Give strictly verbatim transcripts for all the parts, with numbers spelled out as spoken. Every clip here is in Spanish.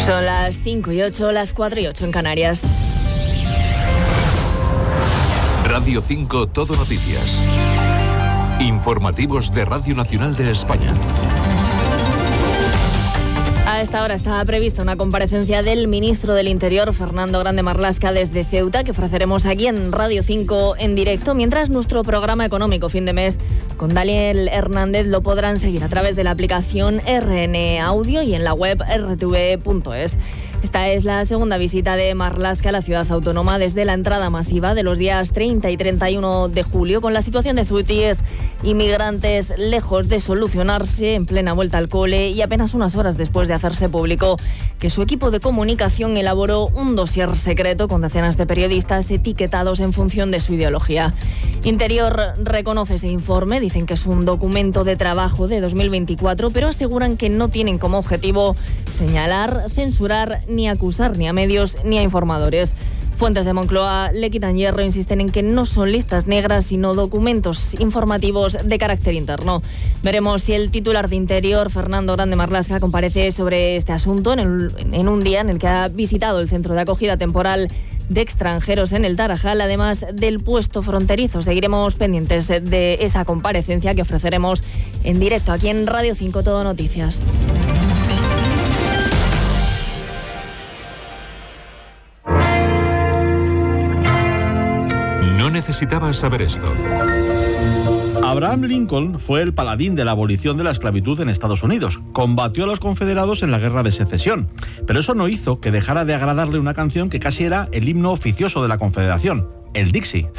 Son las cinco y ocho, las cuatro y ocho en Canarias. Radio cinco Todo Noticias. Informativos de Radio Nacional de España. A esta hora está prevista una comparecencia del ministro del Interior, Fernando Grande Marlaska, desde Ceuta, que ofreceremos aquí en Radio cinco en directo, mientras nuestro programa económico fin de mes con Daniel Hernández lo podrán seguir a través de la aplicación R N Audio y en la web erre te ve punto es. Esta es la segunda visita de Marlaska a la ciudad autónoma desde la entrada masiva de los días treinta y treinta y uno de julio, con la situación de ceutíes inmigrantes lejos de solucionarse, en plena vuelta al cole y apenas unas horas después de hacerse público que su equipo de comunicación elaboró un dossier secreto con decenas de periodistas etiquetados en función de su ideología. Interior reconoce ese informe, dicen que es un documento de trabajo de dos mil veinticuatro, pero aseguran que no tienen como objetivo señalar, censurar ni acusar ni a medios ni a informadores. Fuentes de Moncloa le quitan hierro, insisten en que no son listas negras, sino documentos informativos de carácter interno. Veremos si el titular de Interior, Fernando Grande Marlaska, comparece sobre este asunto en, el, en un día en el que ha visitado el centro de acogida temporal de extranjeros en el Tarajal, además del puesto fronterizo. Seguiremos pendientes de esa comparecencia que ofreceremos en directo aquí en Radio cinco Todo Noticias. No necesitabas saber esto. Abraham Lincoln fue el paladín de la abolición de la esclavitud en Estados Unidos. Combatió a los confederados en la Guerra de Secesión. Pero eso no hizo que dejara de agradarle una canción que casi era el himno oficioso de la Confederación, el Dixie.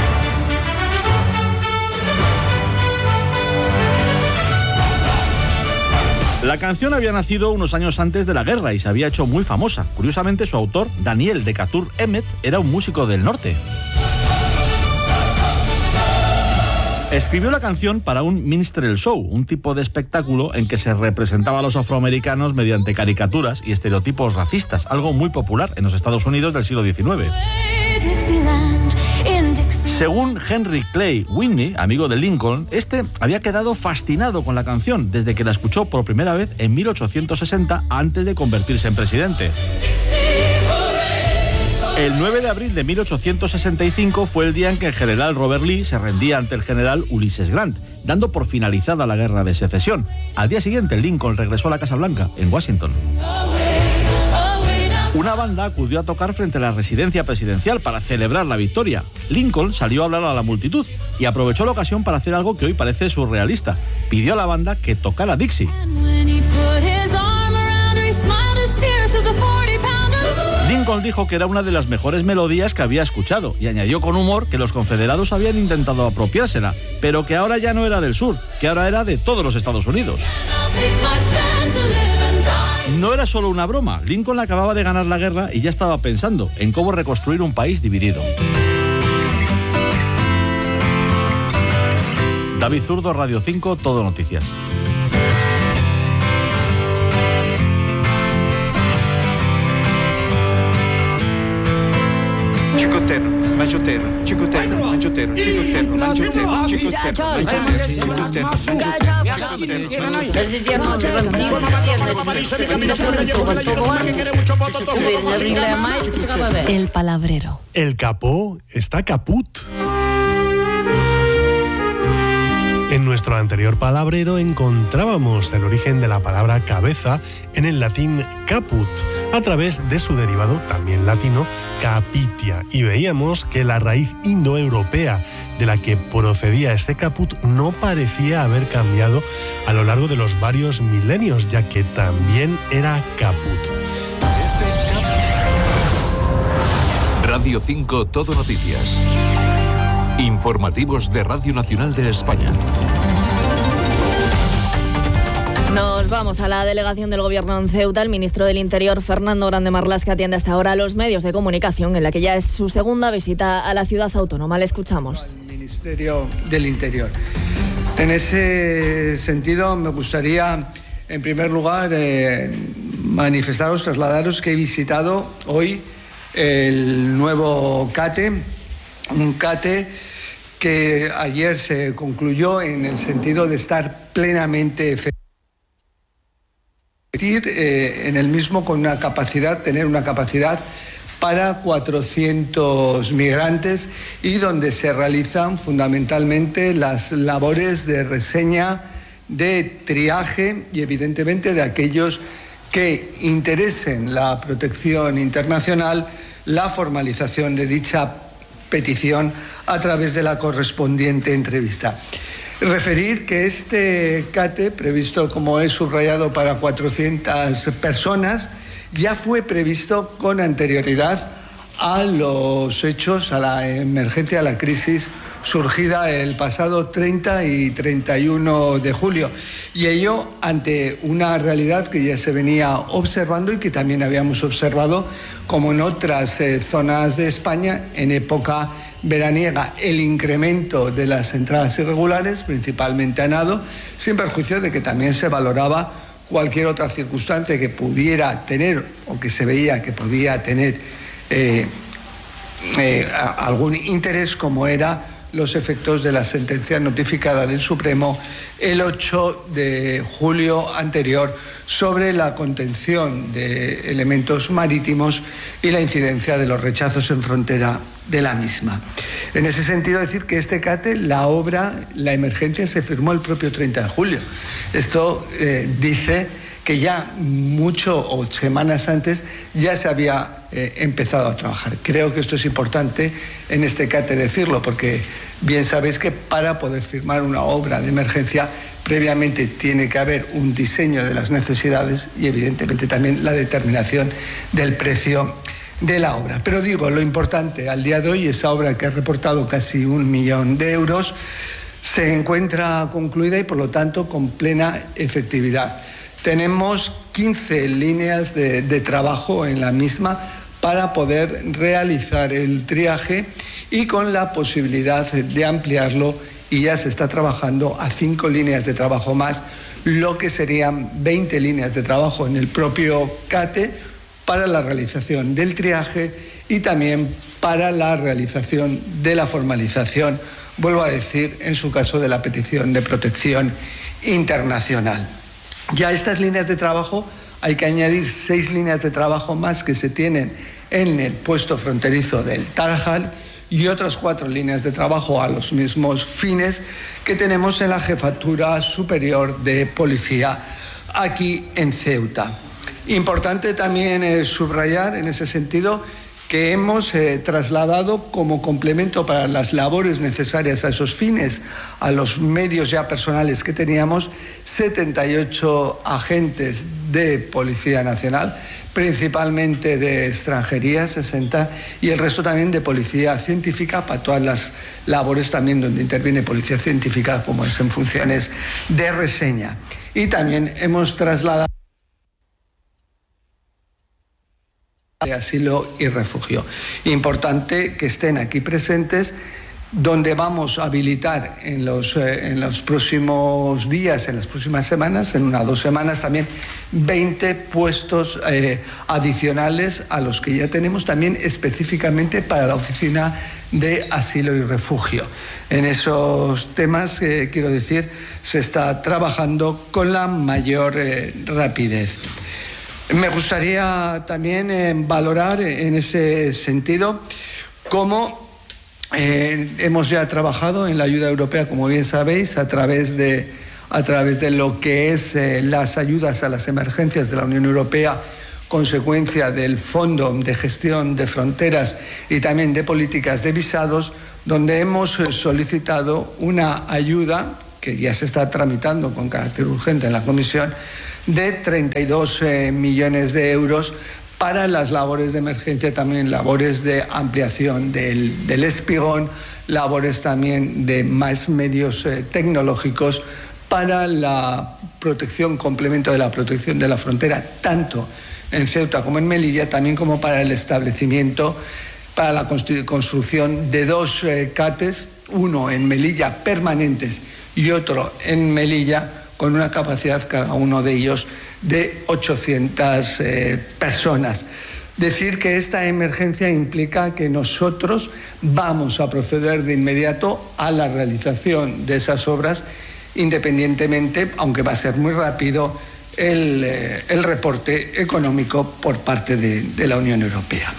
La canción había nacido unos años antes de la guerra y se había hecho muy famosa. Curiosamente, su autor, Daniel Decatur Emmett, era un músico del norte. Escribió la canción para un minstrel show, un tipo de espectáculo en que se representaba a los afroamericanos mediante caricaturas y estereotipos racistas, algo muy popular en los Estados Unidos del siglo diecinueve. Según Henry Clay Whitney, amigo de Lincoln, este había quedado fascinado con la canción desde que la escuchó por primera vez en mil ochocientos sesenta, antes de convertirse en presidente. El nueve de abril de mil ochocientos sesenta y cinco fue el día en que el general Robert Lee se rendía ante el general Ulysses Grant, dando por finalizada la Guerra de Secesión. Al día siguiente, Lincoln regresó a la Casa Blanca, en Washington. Una banda acudió a tocar frente a la residencia presidencial para celebrar la victoria. Lincoln salió a hablar a la multitud y aprovechó la ocasión para hacer algo que hoy parece surrealista. Pidió a la banda que tocara Dixie. Lincoln dijo que era una de las mejores melodías que había escuchado y añadió con humor que los confederados habían intentado apropiársela, pero que ahora ya no era del sur, que ahora era de todos los Estados Unidos. No era solo una broma. Lincoln acababa de ganar la guerra y ya estaba pensando en cómo reconstruir un país dividido. David Zurdo, Radio cinco, Todo Noticias. Chicotero, manchotero, chicotero, manchotero, chicotero, manchotero, chicotero, manchotero, chicotero. El palabrero. El capó está caput. En nuestro anterior palabrero encontrábamos el origen de la palabra cabeza en el latín caput, a través de su derivado, también latino, capitia, y veíamos que la raíz indoeuropea de la que procedía ese caput no parecía haber cambiado a lo largo de los varios milenios, ya que también era caput. Radio cinco Todo Noticias. Informativos de Radio Nacional de España. Nos vamos a la delegación del Gobierno en Ceuta. El ministro del Interior, Fernando Grande Marlaska, atiende hasta ahora a los medios de comunicación, en la que ya es su segunda visita a la ciudad autónoma. Le escuchamos. El Ministerio del Interior. En ese sentido, me gustaría, en primer lugar, eh, manifestaros, trasladaros que he visitado hoy el nuevo CATE, un CATE que ayer se concluyó en el sentido de estar plenamente efectivo. eh, en el mismo con una capacidad, tener una capacidad para cuatrocientos migrantes y donde se realizan fundamentalmente las labores de reseña, de triaje y evidentemente de aquellos que interesen la protección internacional, la formalización de dicha petición a través de la correspondiente entrevista. Referir que este CATE, previsto como he subrayado para cuatrocientas personas, ya fue previsto con anterioridad a los hechos, a la emergencia, a la crisis surgida el pasado treinta y treinta y uno de julio. Y ello ante una realidad que ya se venía observando y que también habíamos observado como en otras eh, zonas de España en época veraniega, el incremento de las entradas irregulares, principalmente a nado, sin perjuicio de que también se valoraba cualquier otra circunstancia que pudiera tener o que se veía que podía tener eh, eh, algún interés, como era los efectos de la sentencia notificada del Supremo el ocho de julio anterior sobre la contención de elementos marítimos y la incidencia de los rechazos en frontera de la misma. En ese sentido, decir que este CATE, la obra, la emergencia se firmó el propio treinta de julio. Esto eh, dice que ya mucho o semanas antes ya se había eh, empezado a trabajar. Creo que esto es importante en este CATE decirlo, porque bien sabéis que para poder firmar una obra de emergencia previamente tiene que haber un diseño de las necesidades y evidentemente también la determinación del precio de la obra. Pero digo, lo importante al día de hoy, esa obra que ha reportado casi un millón de euros se encuentra concluida y por lo tanto con plena efectividad. Tenemos quince líneas de, de trabajo en la misma para poder realizar el triaje y con la posibilidad de ampliarlo, y ya se está trabajando a cinco líneas de trabajo más, lo que serían veinte líneas de trabajo en el propio CATE para la realización del triaje y también para la realización de la formalización, vuelvo a decir, en su caso de la petición de protección internacional. Ya a estas líneas de trabajo hay que añadir seis líneas de trabajo más que se tienen en el puesto fronterizo del Tarajal y otras cuatro líneas de trabajo a los mismos fines que tenemos en la Jefatura Superior de Policía aquí en Ceuta. Importante también eh, subrayar en ese sentido que hemos eh, trasladado como complemento para las labores necesarias a esos fines, a los medios ya personales que teníamos, setenta y ocho agentes de Policía Nacional, principalmente de extranjería, sesenta, y el resto también de Policía Científica, para todas las labores también donde interviene Policía Científica, como es en funciones de reseña. Y también hemos trasladado de asilo y refugio. Importante que estén aquí presentes, donde vamos a habilitar en los, eh, en los próximos días, en las próximas semanas, en unas dos semanas también, veinte puestos eh, adicionales a los que ya tenemos también específicamente para la Oficina de Asilo y Refugio. En esos temas, eh, quiero decir, se está trabajando con la mayor eh, rapidez. Me gustaría también eh, valorar en ese sentido cómo eh, hemos ya trabajado en la ayuda europea, como bien sabéis, a través de, a través de lo que es eh, las ayudas a las emergencias de la Unión Europea, consecuencia del Fondo de Gestión de Fronteras y también de Políticas de Visados, donde hemos eh, solicitado una ayuda que ya se está tramitando con carácter urgente en la Comisión, de treinta y dos eh, millones de euros para las labores de emergencia, también labores de ampliación del, del espigón, labores también de más medios eh, tecnológicos para la protección, complemento de la protección de la frontera, tanto en Ceuta como en Melilla, también como para el establecimiento, para la construcción de dos eh, CATES, uno en Melilla permanentes y otro en Melilla, con una capacidad cada uno de ellos de ochocientas eh, personas. Decir que esta emergencia implica que nosotros vamos a proceder de inmediato a la realización de esas obras, independientemente, aunque va a ser muy rápido, el, eh, el reporte económico por parte de, de la Unión Europea.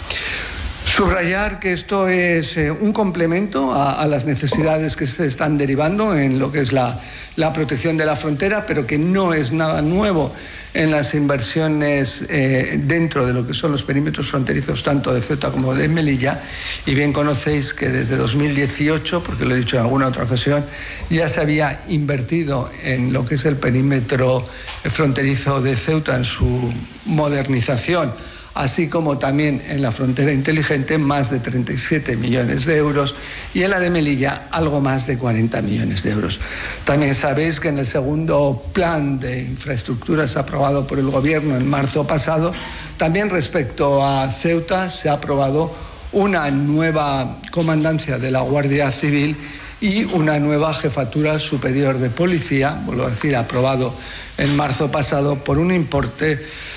Subrayar que esto es eh, un complemento a, a las necesidades que se están derivando en lo que es la, la protección de la frontera, pero que no es nada nuevo en las inversiones eh, dentro de lo que son los perímetros fronterizos tanto de Ceuta como de Melilla. Y bien conocéis que desde dos mil dieciocho, porque lo he dicho en alguna otra ocasión, ya se había invertido en lo que es el perímetro fronterizo de Ceuta, en su modernización, así como también en la frontera inteligente, más de treinta y siete millones de euros, y en la de Melilla algo más de cuarenta millones de euros. También sabéis que en el segundo plan de infraestructuras aprobado por el Gobierno en marzo pasado, también respecto a Ceuta se ha aprobado una nueva comandancia de la Guardia Civil y una nueva jefatura superior de policía, vuelvo a decir, aprobado en marzo pasado por un importe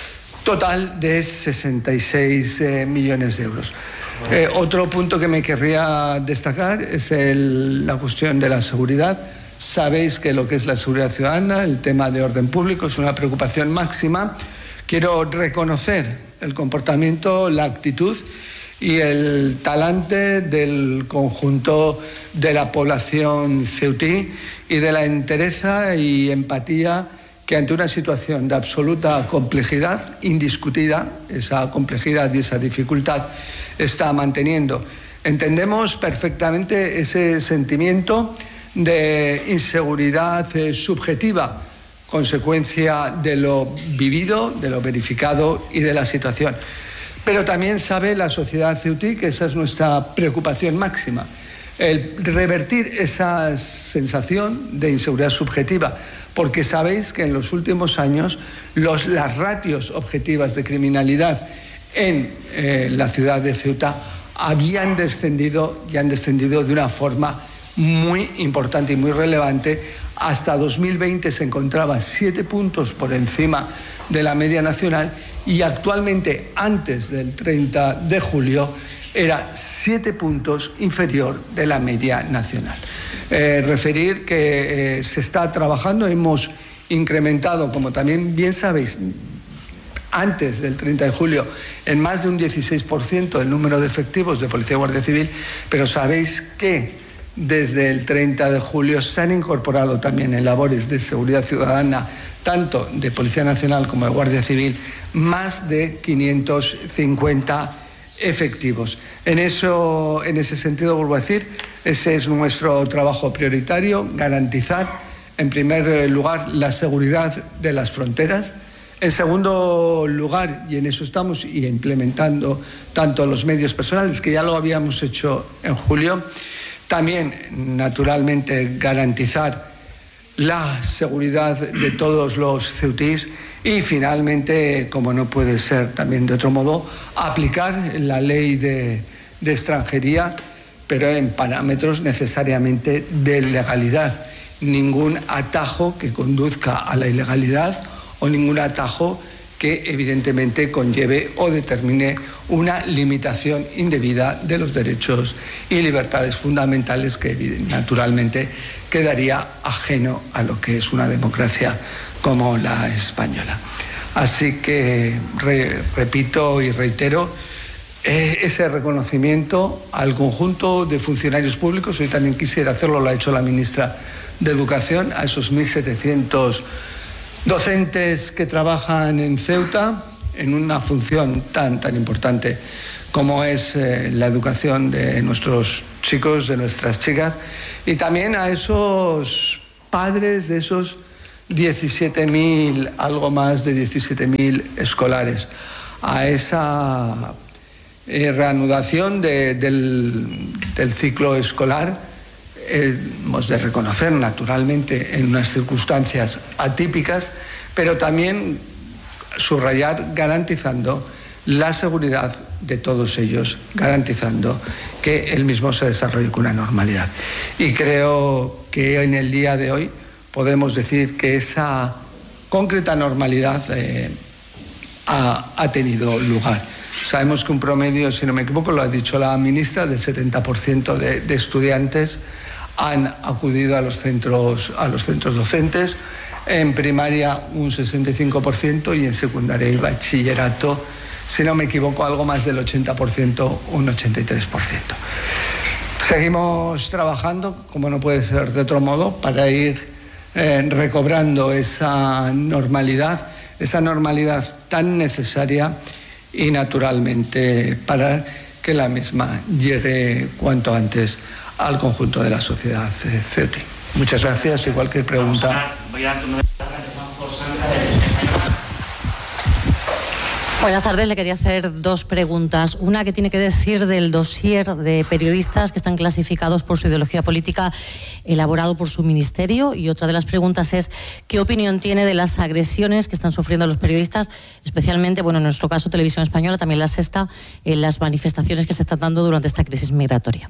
total de sesenta y seis eh, millones de euros. Eh, otro punto que me querría destacar es el, la cuestión de la seguridad. Sabéis que lo que es la seguridad ciudadana, el tema de orden público, es una preocupación máxima. Quiero reconocer el comportamiento, la actitud y el talante del conjunto de la población ceutí y de la entereza y empatía que ante una situación de absoluta complejidad, indiscutida, esa complejidad y esa dificultad está manteniendo. Entendemos perfectamente ese sentimiento de inseguridad eh, subjetiva, consecuencia de lo vivido, de lo verificado y de la situación. Pero también sabe la sociedad ceutí que esa es nuestra preocupación máxima, el revertir esa sensación de inseguridad subjetiva, porque sabéis que en los últimos años los, las ratios objetivas de criminalidad en eh, la ciudad de Ceuta habían descendido y han descendido de una forma muy importante y muy relevante. Hasta dos mil veinte se encontraba siete puntos por encima de la media nacional y actualmente, antes del treinta de julio, era siete puntos inferior de la media nacional. Eh, referir que eh, se está trabajando, hemos incrementado, como también bien sabéis, antes del treinta de julio, en más de un dieciséis por ciento el número de efectivos de Policía y Guardia Civil, pero sabéis que desde el treinta de julio se han incorporado también en labores de seguridad ciudadana, tanto de Policía Nacional como de Guardia Civil, más de quinientos cincuenta efectivos. En eso, en ese sentido, vuelvo a decir, ese es nuestro trabajo prioritario, garantizar, en primer lugar, la seguridad de las fronteras. En segundo lugar, y en eso estamos y implementando tanto los medios personales, que ya lo habíamos hecho en julio, también, naturalmente, garantizar la seguridad de todos los ceutíes y, finalmente, como no puede ser también de otro modo, aplicar la ley de, de extranjería, pero en parámetros necesariamente de legalidad. Ningún atajo que conduzca a la ilegalidad o ningún atajo que evidentemente conlleve o determine una limitación indebida de los derechos y libertades fundamentales que naturalmente quedaría ajeno a lo que es una democracia como la española. Así que re, repito y reitero eh, ese reconocimiento al conjunto de funcionarios públicos. Hoy también quisiera hacerlo, lo ha hecho la ministra de Educación, a esos mil setecientos docentes que trabajan en Ceuta en una función tan, tan importante como es eh, la educación de nuestros chicos, de nuestras chicas, y también a esos padres de esos diecisiete mil, algo más de diecisiete mil escolares, a esa eh, reanudación de, del, del ciclo escolar. Hemos de reconocer, naturalmente, en unas circunstancias atípicas, pero también subrayar garantizando la seguridad de todos ellos, garantizando que el mismo se desarrolle con una normalidad. Y creo que en el día de hoy podemos decir que esa concreta normalidad eh, ha, ha tenido lugar. Sabemos que un promedio, si no me equivoco, lo ha dicho la ministra, del setenta por ciento de, de estudiantes han acudido a los centros, a los centros docentes. en primaria un sesenta y cinco por ciento y en secundaria y bachillerato, si no me equivoco, algo más del ochenta por ciento, un ochenta y tres por ciento. Seguimos trabajando, como no puede ser de otro modo, para ir eh, recobrando esa normalidad, esa normalidad tan necesaria y naturalmente para que la misma llegue cuanto antes al conjunto de la sociedad ceuti. Muchas gracias y cualquier pregunta. Buenas tardes, le quería hacer dos preguntas. Una que tiene que decir del dossier de periodistas que están clasificados por su ideología política elaborado por su ministerio, y otra de las preguntas es qué opinión tiene de las agresiones que están sufriendo los periodistas, especialmente, bueno, en nuestro caso Televisión Española, también La Sexta, en las manifestaciones que se están dando durante esta crisis migratoria.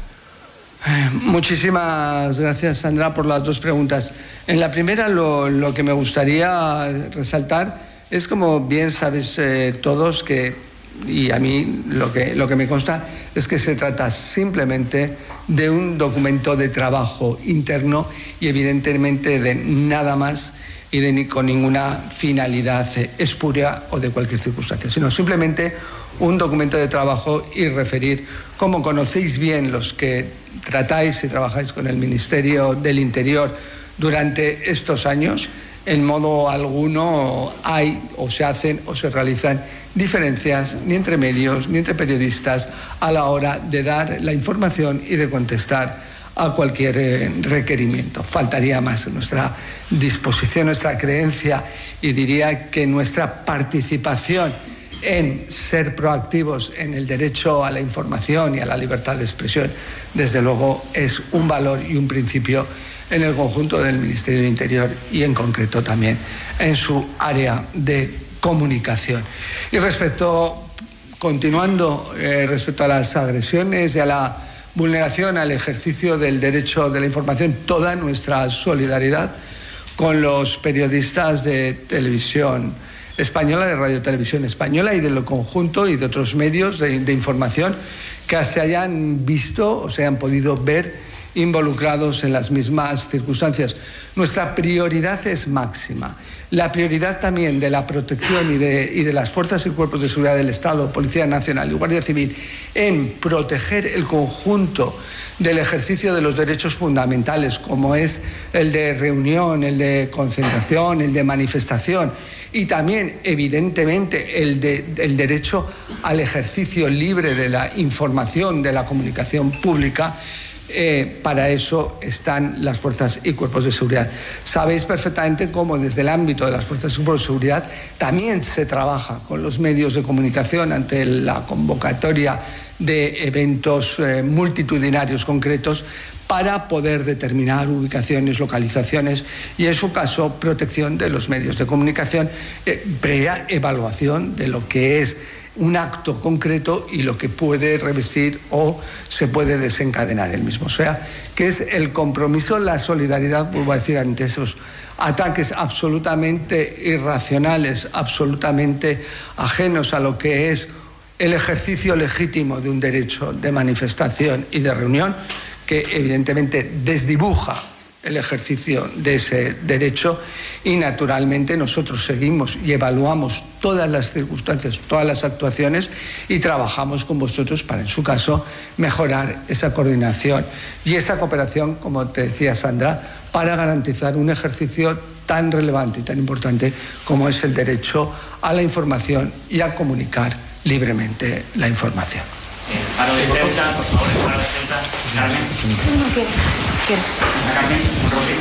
Muchísimas gracias, Sandra, por las dos preguntas. En la primera, lo, lo que me gustaría resaltar es, como bien sabéis eh, todos, que, y a mí lo que, lo que me consta, es que se trata simplemente de un documento de trabajo interno y evidentemente de nada más y de ni, con ninguna finalidad espuria o de cualquier circunstancia, sino simplemente un documento de trabajo y referir, como conocéis bien los que tratáis y trabajáis con el Ministerio del Interior durante estos años, en modo alguno hay o se hacen o se realizan diferencias ni entre medios ni entre periodistas a la hora de dar la información y de contestar a cualquier eh, requerimiento. Faltaría más nuestra disposición, nuestra creencia y diría que nuestra participación en ser proactivos en el derecho a la información y a la libertad de expresión, desde luego es un valor y un principio en el conjunto del Ministerio del Interior y en concreto también en su área de comunicación. Y respecto, continuando, eh, respecto a las agresiones y a la vulneración al ejercicio del derecho de la información, toda nuestra solidaridad con los periodistas de Televisión Española, de Radio Televisión Española y de lo conjunto y de otros medios de, de información que se hayan visto o se hayan podido ver involucrados en las mismas circunstancias. Nuestra prioridad es máxima. La prioridad también de la protección y de, y de las fuerzas y cuerpos de seguridad del Estado, Policía Nacional y Guardia Civil, en proteger el conjunto del ejercicio de los derechos fundamentales, como es el de reunión, el de concentración, el de manifestación, y también, evidentemente, el, de, el derecho al ejercicio libre de la información, de la comunicación pública. Eh, para eso están las fuerzas y cuerpos de seguridad. Sabéis perfectamente cómo desde el ámbito de las fuerzas y cuerpos de seguridad también se trabaja con los medios de comunicación ante la convocatoria de eventos eh, multitudinarios concretos para poder determinar ubicaciones, localizaciones y, en su caso, protección de los medios de comunicación, eh, previa evaluación de lo que es un acto concreto y lo que puede revestir o se puede desencadenar el mismo. O sea, que es el compromiso, la solidaridad, vuelvo a decir, ante esos ataques absolutamente irracionales, absolutamente ajenos a lo que es el ejercicio legítimo de un derecho de manifestación y de reunión, que evidentemente desdibuja el ejercicio de ese derecho y, naturalmente, nosotros seguimos y evaluamos todas las circunstancias, todas las actuaciones y trabajamos con vosotros para, en su caso, mejorar esa coordinación y esa cooperación, como te decía Sandra, para garantizar un ejercicio tan relevante y tan importante como es el derecho a la información y a comunicar libremente la información. El faro de Ceuta, por favor, el faro de Ceuta. Carmen. No quiero. Quiero. Carmen, por favor.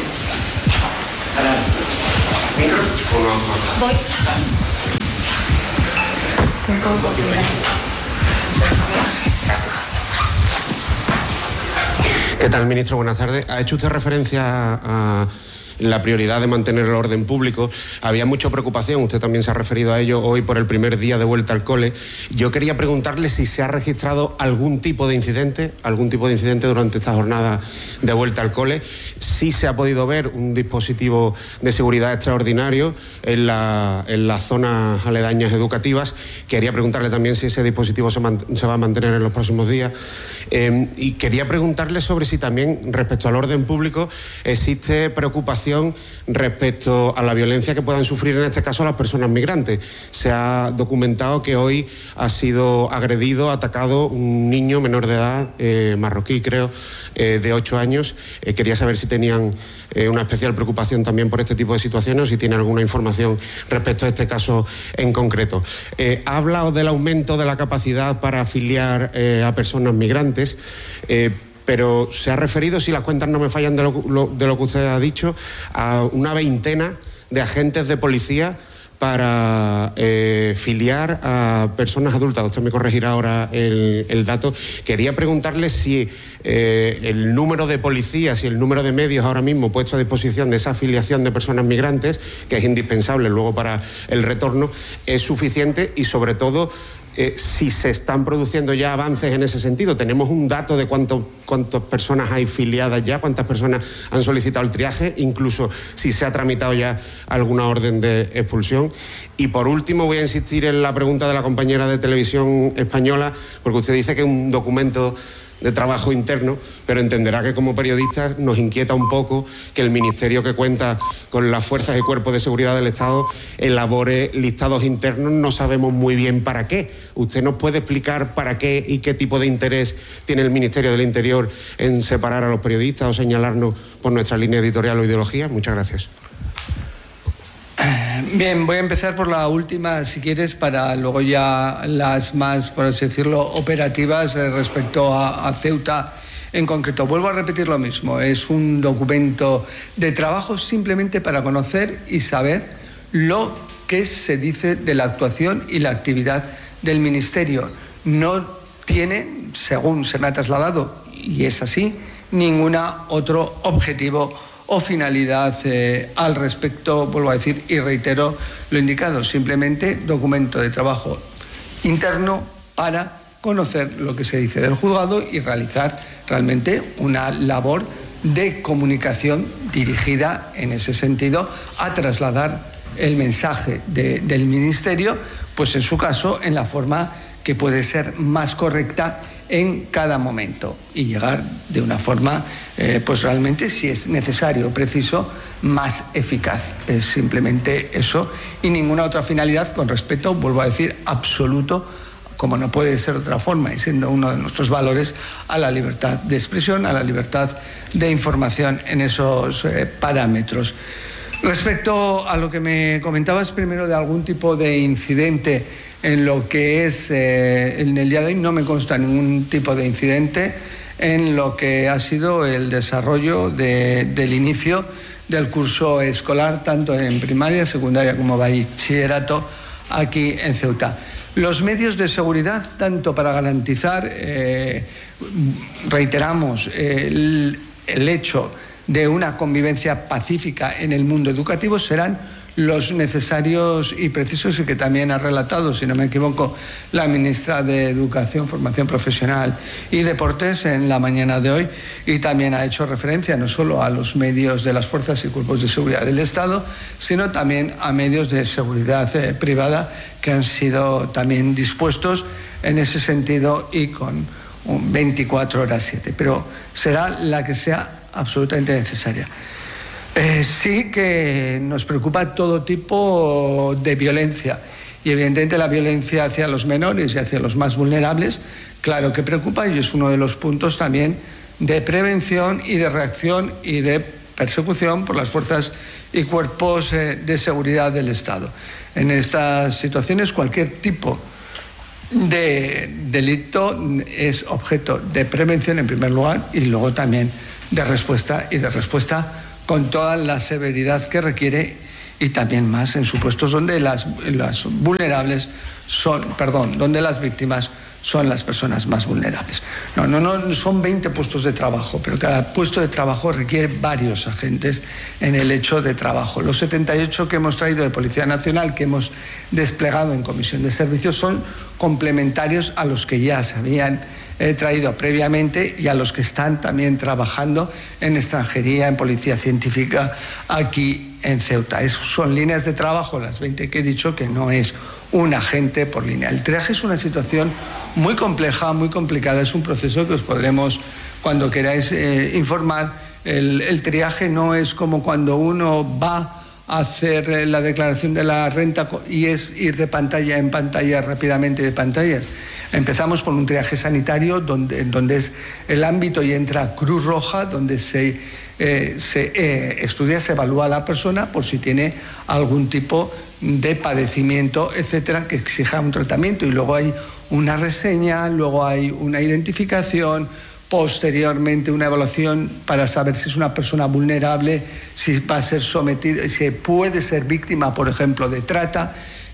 Micro. Voy. ¿Qué tal, ministro? Buenas tardes. Ha hecho usted referencia a la prioridad de mantener el orden público. Había mucha preocupación, usted también se ha referido a ello hoy por el primer día de vuelta al cole. Yo quería preguntarle si se ha registrado algún tipo de incidente, algún tipo de incidente durante esta jornada de vuelta al cole, si se ha podido ver un dispositivo de seguridad extraordinario en, la, en las zonas aledañas educativas. Quería preguntarle también si ese dispositivo se, man, se va a mantener en los próximos días. Eh, y quería preguntarle sobre si también, respecto al orden público, existe preocupación preocupación respecto a la violencia que puedan sufrir en este caso las personas migrantes. Se ha documentado que hoy ha sido agredido, atacado un niño menor de edad, eh, marroquí creo, eh, de ocho años. Eh, quería saber si tenían eh, una especial preocupación también por este tipo de situaciones o si tiene alguna información respecto a este caso en concreto. Eh, ha hablado del aumento de la capacidad para afiliar eh, a personas migrantes, eh, pero se ha referido, si las cuentas no me fallan de lo, lo, de lo que usted ha dicho, a una veintena de agentes de policía para eh, filiar a personas adultas. Usted me corregirá ahora el, el dato. Quería preguntarle si eh, el número de policías y el número de medios ahora mismo puesto a disposición de esa afiliación de personas migrantes, que es indispensable luego para el retorno, es suficiente y sobre todo Eh, si se están produciendo ya avances en ese sentido. Tenemos un dato de cuánto, cuántas personas hay filiadas ya, cuántas personas han solicitado el triaje, incluso si se ha tramitado ya alguna orden de expulsión. Y por último voy a insistir en la pregunta de la compañera de Televisión Española, porque usted dice que es un documento de trabajo interno, pero entenderá que como periodistas nos inquieta un poco que el ministerio, que cuenta con las fuerzas y cuerpos de seguridad del Estado, elabore listados internos. No sabemos muy bien para qué. ¿Usted nos puede explicar para qué y qué tipo de interés tiene el Ministerio del Interior en separar a los periodistas o señalarnos por nuestra línea editorial o ideología? Muchas gracias. Bien, voy a empezar por la última, si quieres, para luego ya las más, por así decirlo, operativas eh, respecto a, a Ceuta en concreto. Vuelvo a repetir lo mismo, es un documento de trabajo simplemente para conocer y saber lo que se dice de la actuación y la actividad del Ministerio. No tiene, según se me ha trasladado, y es así, ningún otro objetivo o finalidad eh, al respecto. Vuelvo a decir y reitero lo indicado, simplemente documento de trabajo interno para conocer lo que se dice del juzgado y realizar realmente una labor de comunicación dirigida en ese sentido a trasladar el mensaje de, del Ministerio, pues en su caso en la forma que puede ser más correcta en cada momento y llegar de una forma, eh, pues realmente, si es necesario o preciso, más eficaz. Es simplemente eso y ninguna otra finalidad, con respeto, vuelvo a decir, absoluto, como no puede ser de otra forma y siendo uno de nuestros valores, a la libertad de expresión, a la libertad de información en esos eh, parámetros. Respecto a lo que me comentabas primero de algún tipo de incidente en lo que es, eh, en el día de hoy no me consta ningún tipo de incidente en lo que ha sido el desarrollo de, del inicio del curso escolar, tanto en primaria, secundaria como bachillerato, aquí en Ceuta. Los medios de seguridad, tanto para garantizar, eh, reiteramos, eh, el, el hecho de una convivencia pacífica en el mundo educativo, serán los necesarios y precisos, y que también ha relatado, si no me equivoco, la ministra de Educación, Formación Profesional y Deportes en la mañana de hoy, y también ha hecho referencia no solo a los medios de las fuerzas y cuerpos de seguridad del Estado, sino también a medios de seguridad eh, privada que han sido también dispuestos en ese sentido y con un veinticuatro horas siete, pero será la que sea absolutamente necesaria. Eh, sí que nos preocupa todo tipo de violencia y evidentemente la violencia hacia los menores y hacia los más vulnerables, claro que preocupa, y es uno de los puntos también de prevención y de reacción y de persecución por las fuerzas y cuerpos eh, de seguridad del Estado. En estas situaciones cualquier tipo de delito es objeto de prevención en primer lugar y luego también de respuesta, y de respuesta con toda la severidad que requiere, y también más en supuestos donde las, las vulnerables son, perdón, donde las víctimas son las personas más vulnerables. No, no, no son veinte puestos de trabajo, pero cada puesto de trabajo requiere varios agentes en el hecho de trabajo. Los setenta y ocho que hemos traído de Policía Nacional, que hemos desplegado en Comisión de Servicios, son complementarios a los que ya se habían He traído previamente y a los que están también trabajando en extranjería, en policía científica aquí en Ceuta. Es, son líneas de trabajo, las veinte que he dicho, que no es un agente por línea. El triaje es una situación muy compleja, muy complicada, es un proceso que os podremos, cuando queráis eh, informar, El, el triaje no es como cuando uno va a hacer la declaración de la renta y es ir de pantalla en pantalla rápidamente de pantallas. Empezamos por un triaje sanitario donde, donde es el ámbito y entra Cruz Roja, donde se, eh, se eh, estudia, se evalúa a la persona por si tiene algún tipo de padecimiento, etcétera, que exija un tratamiento. Y luego hay una reseña, luego hay una identificación, posteriormente una evaluación para saber si es una persona vulnerable, si va a ser sometida, si puede ser víctima, por ejemplo, de trata.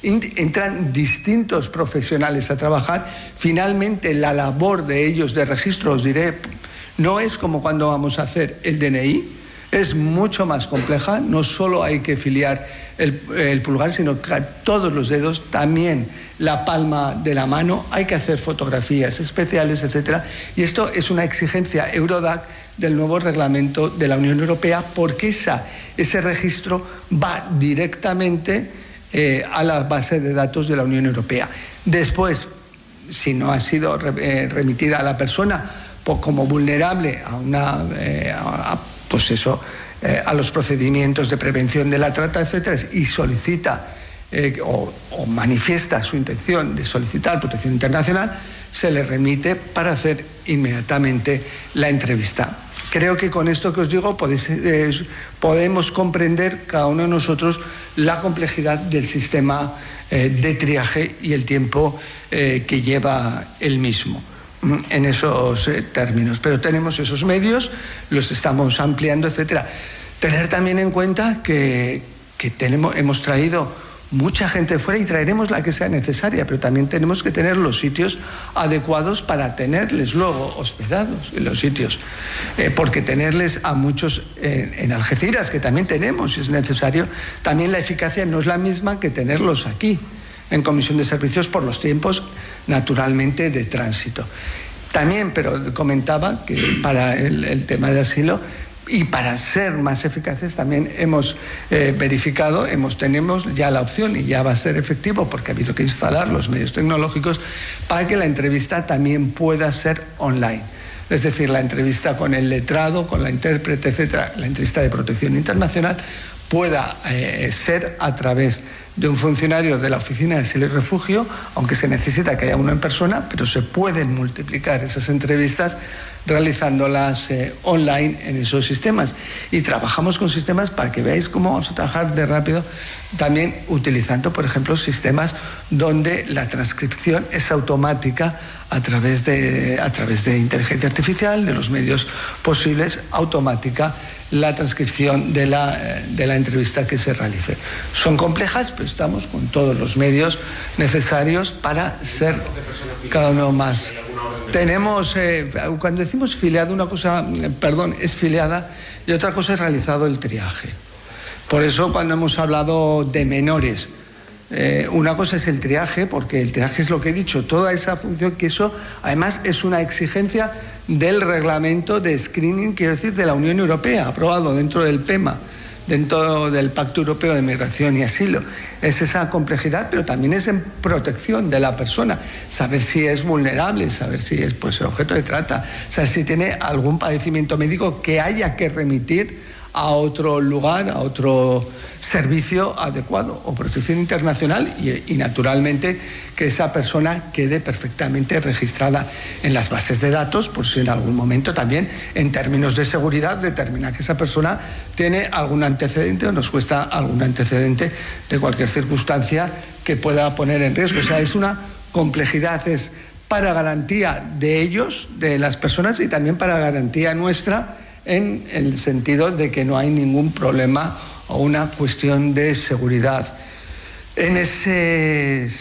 Entran distintos profesionales a trabajar. Finalmente, la labor de ellos de registro, os diré, no es como cuando vamos a hacer el D N I, es mucho más compleja. No solo hay que filiar el, el pulgar, sino que a todos los dedos, también la palma de la mano, hay que hacer fotografías especiales, etcétera. Y esto es una exigencia Eurodac del nuevo reglamento de la Unión Europea, porque esa, ese registro va directamente Eh, a la base de datos de la Unión Europea. Después, si no ha sido eh, remitida a la persona pues, como vulnerable a una, eh, a, a, pues eso, eh, a los procedimientos de prevención de la trata, etcétera, y solicita eh, o, o manifiesta su intención de solicitar protección internacional, se le remite para hacer inmediatamente la entrevista. Creo que con esto que os digo podéis, eh, podemos comprender cada uno de nosotros la complejidad del sistema eh, de triaje y el tiempo eh, que lleva el mismo en esos eh, términos. Pero tenemos esos medios, los estamos ampliando, etcétera. Tener también en cuenta que, que tenemos, hemos traído mucha gente de fuera y traeremos la que sea necesaria, pero también tenemos que tener los sitios adecuados para tenerles luego hospedados en los sitios, eh, porque tenerles a muchos eh, en Algeciras, que también tenemos si es necesario, también la eficacia no es la misma que tenerlos aquí en comisión de servicios por los tiempos naturalmente de tránsito. También, pero comentaba que para el, el tema de asilo y para ser más eficaces también hemos eh, verificado, hemos, tenemos ya la opción y ya va a ser efectivo porque ha habido que instalar los medios tecnológicos para que la entrevista también pueda ser online. Es decir, la entrevista con el letrado, con la intérprete, etcétera, la entrevista de protección internacional pueda eh, ser a través de un funcionario de la Oficina de Asilo y Refugio, aunque se necesita que haya uno en persona, pero se pueden multiplicar esas entrevistas realizándolas eh, online en esos sistemas. Y trabajamos con sistemas para que veáis cómo vamos a trabajar de rápido, también utilizando, por ejemplo, sistemas donde la transcripción es automática a través de, a través de inteligencia artificial, de los medios posibles, automática la transcripción de la, de la entrevista que se realice. Son complejas, pero estamos con todos los medios necesarios para ser cada uno más. Tenemos, eh, cuando decimos filiado, una cosa, perdón, es filiada y otra cosa es realizado el triaje. Por eso cuando hemos hablado de menores, eh, una cosa es el triaje, porque el triaje es lo que he dicho, toda esa función, que eso además es una exigencia del reglamento de screening, quiero decir, de la Unión Europea, aprobado dentro del P E M A, dentro del Pacto Europeo de Migración y Asilo. Es esa complejidad, pero también es en protección de la persona, saber si es vulnerable, saber si es pues, objeto de trata, saber si tiene algún padecimiento médico que haya que remitir a otro lugar, a otro servicio adecuado o protección internacional y, y naturalmente que esa persona quede perfectamente registrada en las bases de datos, por si en algún momento también en términos de seguridad determina que esa persona tiene algún antecedente o nos cuesta algún antecedente de cualquier circunstancia que pueda poner en riesgo. O sea, es una complejidad, es para garantía de ellos, de las personas y también para garantía nuestra, en el sentido de que no hay ningún problema o una cuestión de seguridad. En ese